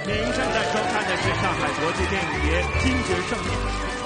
您正在收看的是上海国际电影节金爵盛宴。